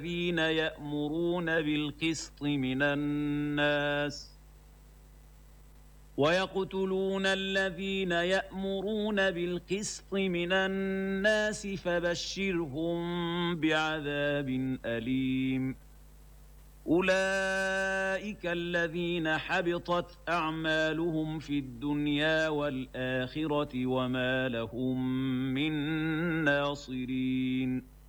الذين يأمرون بالقسط من الناس ويقتلون الذين يأمرون بالقسط من الناس فبشرهم بعذاب أليم. أولئك الذين حبطت أعمالهم في الدنيا والآخرة وما لهم من ناصرين.